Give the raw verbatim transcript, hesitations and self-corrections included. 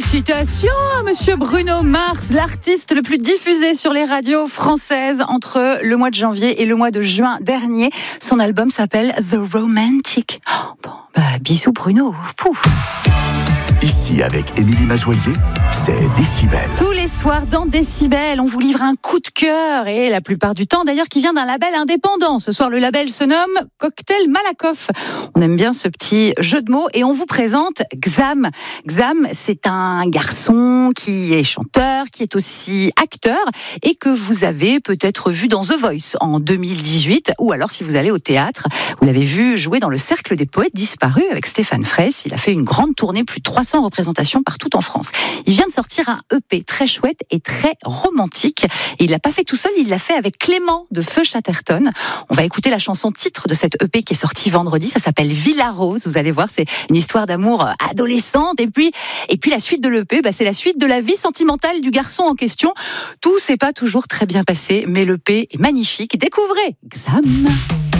Félicitations à Monsieur Bruno Mars, l'artiste le plus diffusé sur les radios françaises entre le mois de janvier et le mois de juin dernier. Son album s'appelle The Romantic. Oh, bon, bah, bisous Bruno. Pouf. Ici, avec Émilie Mazoyer, c'est Décibel. Tous les soirs dans Décibel, on vous livre un coup de cœur, et la plupart du temps d'ailleurs qui vient d'un label indépendant. Ce soir, le label se nomme Cocktail Malakoff. On aime bien ce petit jeu de mots et on vous présente Xam. Xam, c'est un garçon qui est chanteur, qui est aussi acteur et que vous avez peut-être vu dans The Voice en deux mille dix-huit, ou alors si vous allez au théâtre, vous l'avez vu jouer dans le Cercle des Poètes Disparus avec Stéphane Fraisse. Il a fait une grande tournée, plus de trois cents représentations partout en France. Il vient de sortir un E P très chouette et très romantique. Et il l'a pas fait tout seul, il l'a fait avec Clément de Feu Chatterton. On va écouter la chanson titre de cette E P qui est sortie vendredi. Ça s'appelle Villa Rose. Vous allez voir, c'est une histoire d'amour adolescente. Et puis, et puis la suite de l'E P, bah, c'est la suite de la vie sentimentale du garçon en question. Tout s'est pas toujours très bien passé, mais l'E P est magnifique. Découvrez Xam.